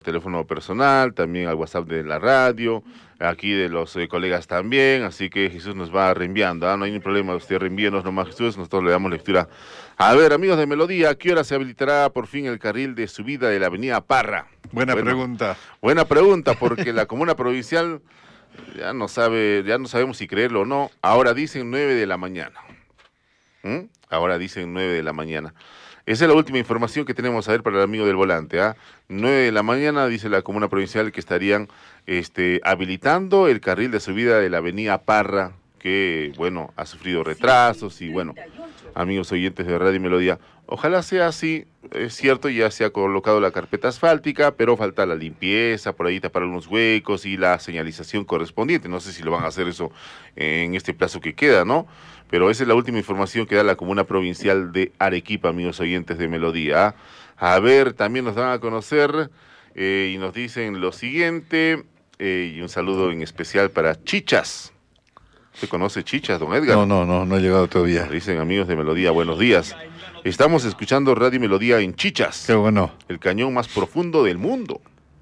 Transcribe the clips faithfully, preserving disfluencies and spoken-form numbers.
teléfono personal, también al WhatsApp de la radio, aquí de los eh, colegas también, así que Jesús nos va reenviando, ¿ah? No hay ningún problema, usted reenvíenos nomás Jesús, nosotros le damos lectura. A ver, amigos de Melodía, ¿a qué hora se habilitará por fin el carril de subida de la avenida Parra? Buena Bueno, pregunta. Buena pregunta, porque la comuna provincial ya no sabe, ya no sabemos si creerlo o no, ahora dicen nueve de la mañana. ¿Mm? Ahora dicen nueve de la mañana. Esa es la última información que tenemos a ver para el amigo del volante. ¿ah? nueve de la mañana, dice la comuna provincial, que estarían este, habilitando el carril de subida de la avenida Parra, que, bueno, ha sufrido retrasos y, bueno, amigos oyentes de Radio Melodía, ojalá sea así. Es cierto, ya se ha colocado la carpeta asfáltica, pero falta la limpieza, por ahí tapar algunos huecos y la señalización correspondiente. No sé si lo van a hacer eso en este plazo que queda, ¿no? Pero esa es la última información que da la comuna provincial de Arequipa, amigos oyentes de Melodía. A ver, también nos dan a conocer eh, y nos dicen lo siguiente, eh, y un saludo en especial para Chichas. ¿Se conoce Chichas, don Edgar? No, no, no, no he llegado todavía. Nos dicen amigos de Melodía, buenos días. Estamos escuchando Radio Melodía en Chichas. Qué bueno. El cañón más profundo del mundo.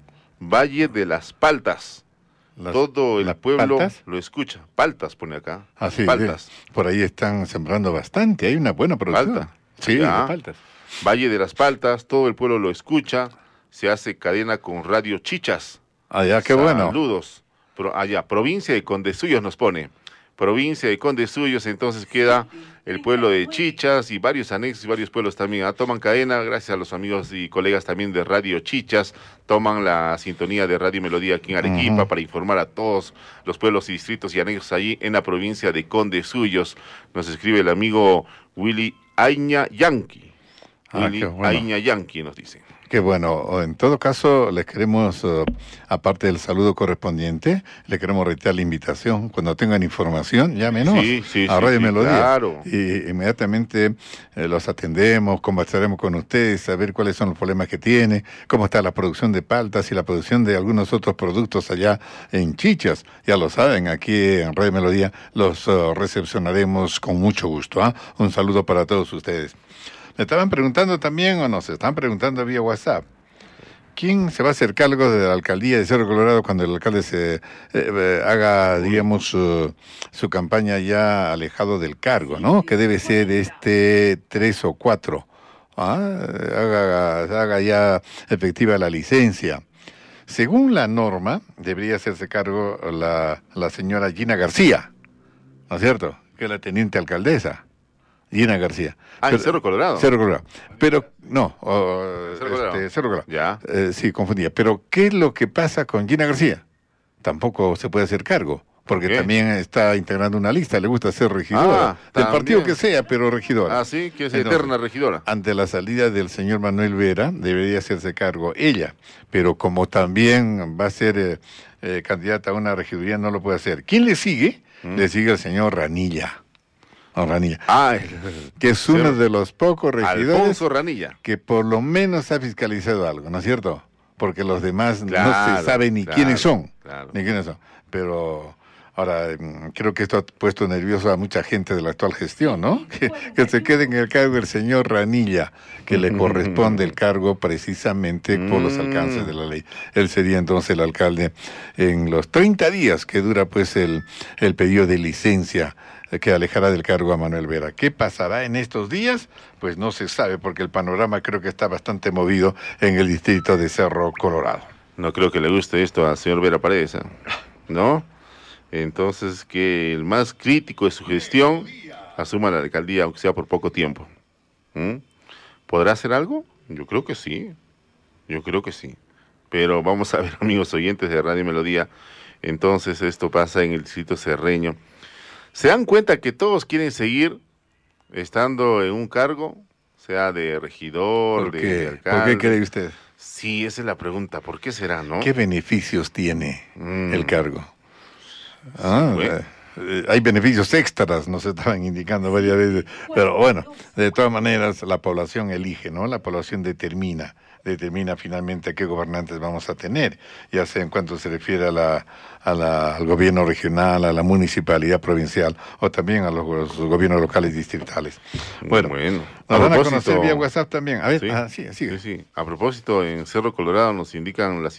Valle de las Paltas. Las, Todo el ¿las pueblo paltas? lo escucha. Paltas pone acá. Ah, sí, Paltas. sí. Por ahí están sembrando bastante, hay una buena producción. Palta. Sí, Ya. de paltas. Valle de las Paltas, todo el pueblo lo escucha. Se hace cadena con Radio Chichas. Ah, ya, qué bueno. Saludos. Pro, allá, provincia de Condesuyos nos pone. Provincia de Condesuyos, entonces queda el pueblo de Chichas y varios anexos y varios pueblos también. ¿ah? Toman cadena, gracias a los amigos y colegas también de Radio Chichas, toman la sintonía de Radio Melodía aquí en Arequipa uh-huh. para informar a todos los pueblos y distritos y anexos allí en la provincia de Condesuyos. Nos escribe el amigo Willy Aiña Yankee. Ah, Willy bueno. Aiña Yankee nos dice. Qué bueno, en todo caso les queremos, uh, aparte del saludo correspondiente, le queremos reiterar la invitación, cuando tengan información, llámenos sí, sí, a Radio sí, Melodía, claro. Y inmediatamente eh, los atendemos, conversaremos con ustedes, saber cuáles son los problemas que tiene, cómo está la producción de paltas y la producción de algunos otros productos allá en Chichas, ya lo saben, aquí en Radio Melodía los uh, recepcionaremos con mucho gusto, ¿eh? Un saludo para todos ustedes. Me estaban preguntando también, o nos están preguntando vía WhatsApp, ¿quién se va a hacer cargo de la alcaldía de Cerro Colorado cuando el alcalde se eh, eh, haga, digamos, uh, su campaña ya alejado del cargo, ¿no? Que debe ser este tres o cuatro. ¿Ah? Haga, haga ya efectiva la licencia. Según la norma, debería hacerse cargo la, la señora Gina García, ¿no es cierto? Que es la teniente alcaldesa. Gina García. Ah, Pero, en Cerro Colorado. Cerro Colorado. Pero, no, uh, Cerro Colorado. Este, Cerro Colorado. Ya. Eh, sí, confundía. Pero, ¿qué es lo que pasa con Gina García? Tampoco se puede hacer cargo, porque ¿Qué? también está integrando una lista, le gusta ser regidora, Ah, del también. partido que sea, pero regidora. Ah, sí, que es Entonces, eterna regidora. Ante la salida del señor Manuel Vera, debería hacerse cargo ella, pero como también va a ser eh, eh, candidata a una regiduría, no lo puede hacer. ¿Quién le sigue? ¿Mm? Le sigue el señor Ranilla. Oh, Ranilla. Ah, que es uno de los pocos regidores Alfonso Ranilla, que por lo menos ha fiscalizado algo, ¿no es cierto? Porque los demás claro, no se sabe ni claro, quiénes son, claro. ni quiénes son. Pero ahora creo que esto ha puesto nervioso a mucha gente de la actual gestión, ¿no? Que, que se quede en el cargo el señor Ranilla, que le corresponde el cargo precisamente por los alcances de la ley. Él sería entonces el alcalde en los treinta días que dura pues el, el pedido de licencia que alejará del cargo a Manuel Vera. ¿Qué pasará en estos días? Pues no se sabe, porque el panorama creo que está bastante movido en el distrito de Cerro Colorado. No creo que le guste esto al señor Vera Paredes, ¿no? Entonces, que el más crítico de su gestión asuma la alcaldía, aunque sea por poco tiempo. ¿Mm? ¿Podrá hacer algo? Yo creo que sí, yo creo que sí. Pero vamos a ver, amigos oyentes de Radio Melodía, entonces esto pasa en el distrito cerreño. ¿Se dan cuenta que todos quieren seguir estando en un cargo, sea de regidor, ¿Por de qué? alcalde? ¿Por qué cree usted? Sí, esa es la pregunta. ¿Por qué será, no? ¿Qué beneficios tiene mm. el cargo? Ah, bueno. eh, hay beneficios extras, nos estaban indicando varias veces. Pero bueno, de todas maneras, la población elige, ¿no? La población determina determina finalmente a qué gobernantes vamos a tener, ya sea en cuanto se refiere a la, a la, al gobierno regional, a la municipalidad provincial o también a los, los gobiernos locales y distritales. Bueno, bueno nos van a conocer vía WhatsApp también. A ver, sí, ah, sí, sigue. sí, sí. A propósito, en Cerro Colorado nos indican las